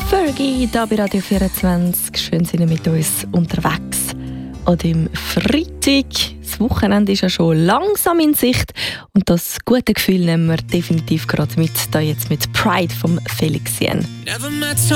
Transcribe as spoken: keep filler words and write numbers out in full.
Fergie, hier bei Radio vierundzwanzig. Schön sind Sie mit uns unterwegs. An dem Freitag, das Wochenende ist ja schon langsam in Sicht. Und das gute Gefühl nehmen wir definitiv gerade mit, da jetzt mit Pride vom Felix Jen.